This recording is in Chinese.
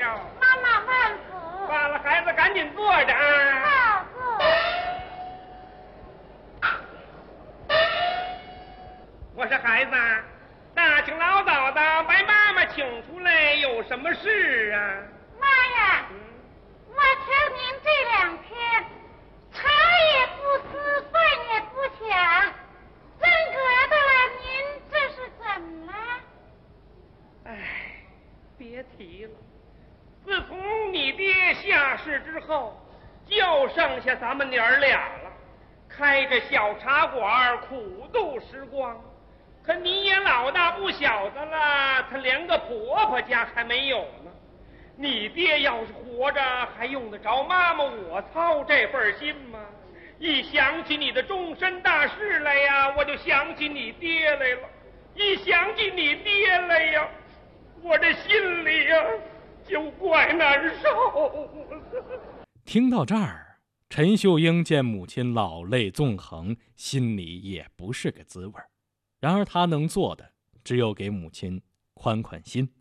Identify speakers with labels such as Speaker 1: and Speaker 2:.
Speaker 1: 了。
Speaker 2: 妈妈慢服。
Speaker 1: 罢了，孩子赶紧坐着啊。
Speaker 2: 好，坐。
Speaker 1: 我说孩子，大清老早的把妈妈请出来，有什么事啊？
Speaker 2: 妈呀，我瞧您这2天茶也不思，饭也不想，真格的，您这是怎么了？
Speaker 1: 哎，别提了，自从你爹下世之后，就剩下咱们娘儿俩了，开着小茶馆，苦度时光。可你也老大不小的了，他连个婆婆家还没有呢。你爹要是活着，还用得着妈妈我操这份心吗？一想起你的终身大事来呀，我就想起你爹来了；一想起你爹来呀，我这心里呀就怪难受。
Speaker 3: 听到这儿，陈秀英见母亲老泪纵横，心里也不是个滋味。然而他能做的只有给母亲宽宽心。